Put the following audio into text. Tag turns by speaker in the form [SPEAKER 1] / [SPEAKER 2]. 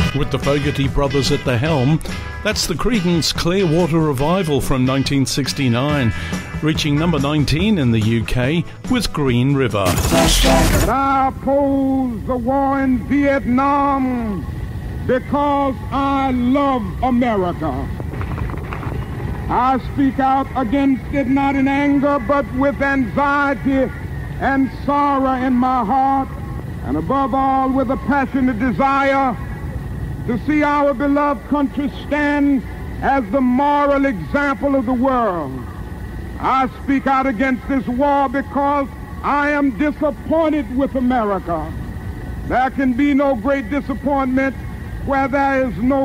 [SPEAKER 1] With the Fogarty brothers at the helm, that's the Creedence Clearwater Revival from 1969, reaching number 19 in the UK with Green River.
[SPEAKER 2] But I oppose the war in Vietnam because I love America. I speak out against it not in anger, but with anxiety and sorrow in my heart, and above all with a passionate desire to see our beloved country stand as the moral example of the world. I speak out against this war because I am disappointed with America. There can be no great disappointment where there is no